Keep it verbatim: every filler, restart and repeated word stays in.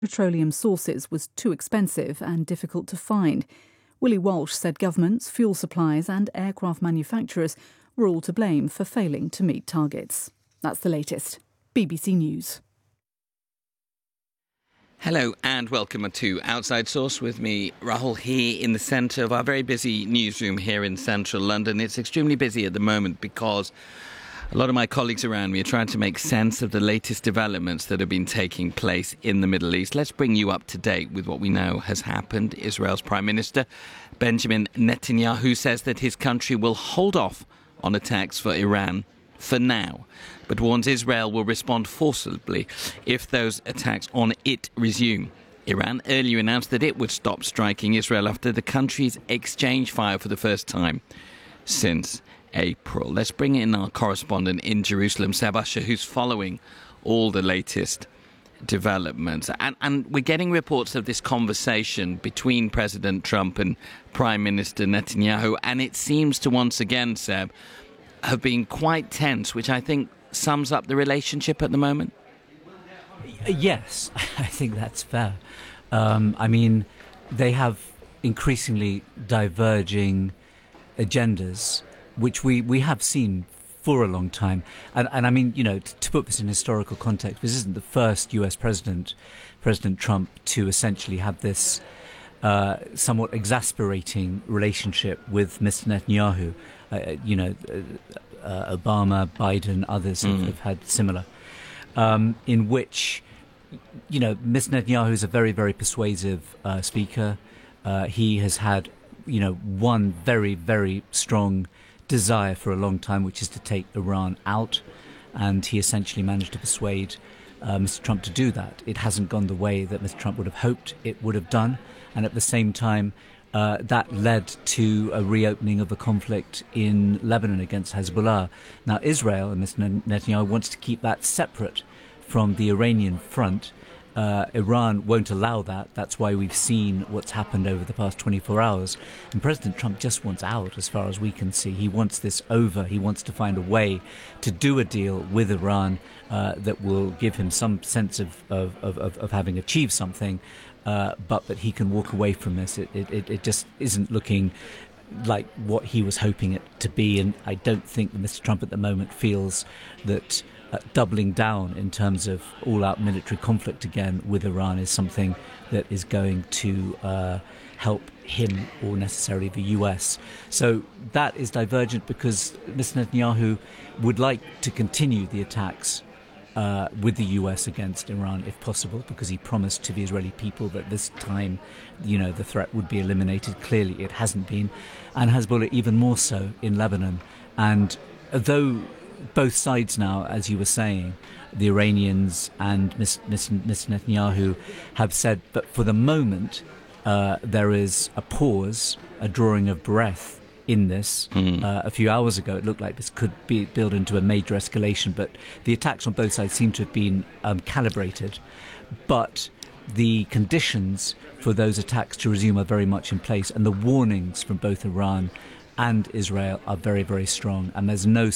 petroleum sources was too expensive and difficult to find. Willie Walsh said governments, fuel suppliers and aircraft manufacturers were all to blame for failing to meet targets. That's the latest. B B C News. Hello and welcome to Outside Source with me, Rahul, here in the centre of our very busy newsroom here in central London. It's extremely busy at the moment because a lot of my colleagues around me are trying to make sense of the latest developments that have been taking place in the Middle East. Let's bring you up to date with what we know has happened. Israel's Prime Minister Benjamin Netanyahu says that his country will hold off on attacks for Iran for now, but warns Israel will respond forcibly if those attacks on it resume. Iran earlier announced that it would stop striking Israel after the countries exchanged fire for the first time since April. Let's bring in our correspondent in Jerusalem, Seb Usher, who's following all the latest developments. And, and we're getting reports of this conversation between President Trump and Prime Minister Netanyahu, and it seems to once again, Seb, have been quite tense, which I think sums up the relationship at the moment. Yes, I think that's fair. Um, I mean, they have increasingly diverging agendas, which we, we have seen for a long time. And, and I mean, you know, to, to put this in historical context, this isn't the first U S president, President Trump, to essentially have this uh, somewhat exasperating relationship with Mister Netanyahu. Uh, you know, uh, uh, Obama, Biden, others mm. have, have had similar, um, in which, you know, Mister Netanyahu is a very, very persuasive uh, speaker. Uh, he has had, you know, one very, very strong desire for a long time, which is to take Iran out. And he essentially managed to persuade uh, Mister Trump to do that. It hasn't gone the way that Mister Trump would have hoped it would have done. And at the same time, Uh, that led to a reopening of the conflict in Lebanon against Hezbollah. Now, Israel and Mister Netanyahu wants to keep that separate from the Iranian front. Uh, Iran won't allow that. That's why we've seen what's happened over the past twenty-four hours. And President Trump just wants out, as far as we can see. He wants this over. He wants to find a way to do a deal with Iran uh, that will give him some sense of, of, of, of having achieved something. Uh, but that he can walk away from this. It, it, it just isn't looking like what he was hoping it to be. And I don't think that Mister Trump at the moment feels that uh, doubling down in terms of all-out military conflict again with Iran is something that is going to uh, help him or necessarily the U S. So that is divergent because Mister Netanyahu would like to continue the attacks Uh, with the U S against Iran, if possible, because he promised to the Israeli people that this time, you know, the threat would be eliminated. Clearly, it hasn't been, and Hezbollah even more so in Lebanon. And though both sides now, as you were saying, the Iranians and Mister Netanyahu have said that for the moment uh, there is a pause, a drawing of breath in this. Mm. Uh, a few hours ago, it looked like this could be build into a major escalation, but the attacks on both sides seem to have been um, calibrated. But the conditions for those attacks to resume are very much in place, and the warnings from both Iran and Israel are very, very strong, and there's no